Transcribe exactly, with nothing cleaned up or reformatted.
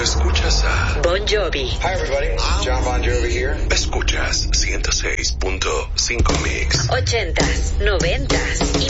Cuando escuchas a Bon Jovi. Hi everybody, John Bon Jovi here. Escuchas ciento seis punto cinco Mix. Ochentas, noventas y